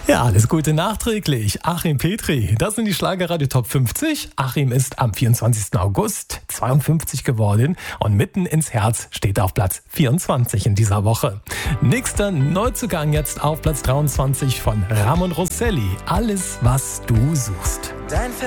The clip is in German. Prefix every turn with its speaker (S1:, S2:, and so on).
S1: Ja, alles Gute nachträglich. Achim Petri, das sind die Schlagerradio Top 50. Achim ist am 24. August 52 geworden und mitten ins Herz steht er auf Platz 24 in dieser Woche. Nächster Neuzugang jetzt auf Platz 23 von Ramon Rosselli. Alles, was du suchst.